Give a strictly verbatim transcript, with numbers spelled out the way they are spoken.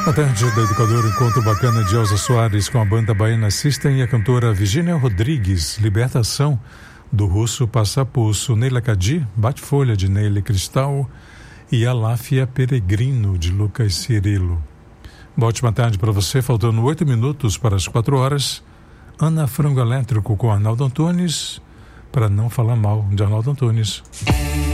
A tarde da Educadora, encontro bacana de Elza Soares com a banda baiana System e a cantora Virginia Rodrigues, Libertação, do russo Passapulso, Neila Cadi, Bate-Folha, de Neile Cristal e Aláfia Peregrino, de Lucas Cirilo. Uma ótima tarde para você, faltando oito minutos para as quatro horas. Ana Frango Elétrico com Arnaldo Antunes, para não falar mal de Arnaldo Antunes.